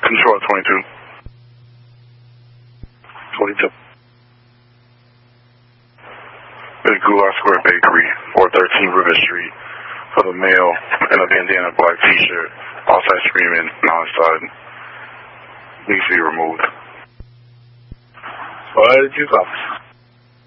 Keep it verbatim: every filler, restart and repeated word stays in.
Control twenty-two. twenty-two. The Goulash Square Bakery, four thirteen River Street, for the male in a bandana black t-shirt, outside screaming, non-side. Needs to be removed. What did you go?